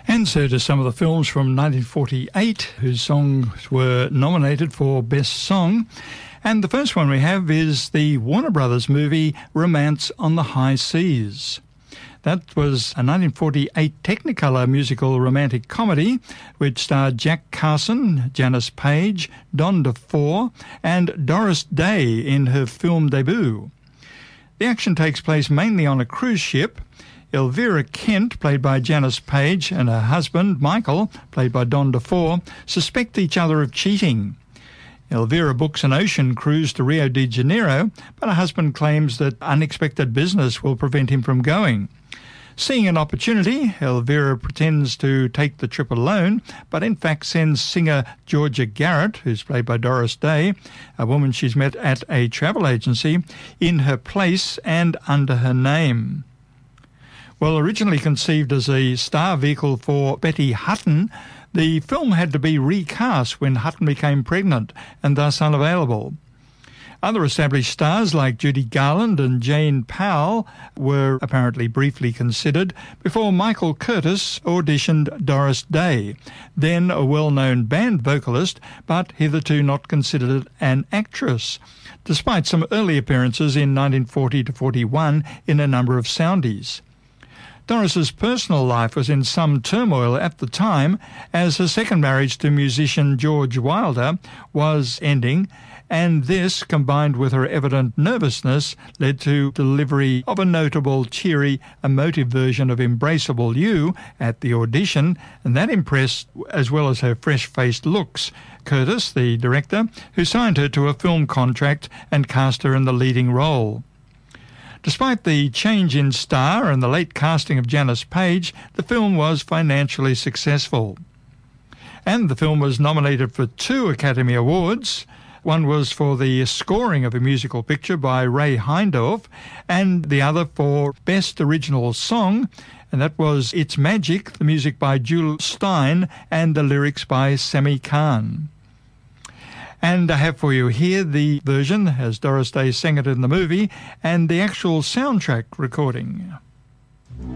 And so to some of the films from 1948 whose songs were nominated for Best Song. And the first one we have is the Warner Brothers movie Romance on the High Seas. That was a 1948 Technicolor musical romantic comedy which starred Jack Carson, Janice Page, Don DeFore and Doris Day in her film debut. The action takes place mainly on a cruise ship. Elvira Kent, played by Janice Page, and her husband, Michael, played by Don DeFore, suspect each other of cheating. Elvira books an ocean cruise to Rio de Janeiro, but her husband claims that unexpected business will prevent him from going. Seeing an opportunity, Elvira pretends to take the trip alone, but in fact sends singer Georgia Garrett, who's played by Doris Day, a woman she's met at a travel agency, in her place and under her name. Well, originally conceived as a star vehicle for Betty Hutton, the film had to be recast when Hutton became pregnant and thus unavailable. Other established stars like Judy Garland and Jane Powell were apparently briefly considered before Michael Curtis auditioned Doris Day, then a well-known band vocalist but hitherto not considered an actress, despite some early appearances in 1940 to 41 in a number of soundies. Doris's personal life was in some turmoil at the time as her second marriage to musician George Wilder was ending, and this, combined with her evident nervousness, led to delivery of a notable, cheery, emotive version of Embraceable You at the audition, and that impressed, as well as her fresh-faced looks, Curtis, the director, who signed her to a film contract and cast her in the leading role. Despite the change in star and the late casting of Janice Page, the film was financially successful. And the film was nominated for 2 Academy Awards. One was for the scoring of a musical picture by Ray Heindorf, and the other for Best Original Song, and that was It's Magic, the music by Jules Stein and the lyrics by Sammy Kahn. And I have for you here the version, as Doris Day sang it in the movie, and the actual soundtrack recording.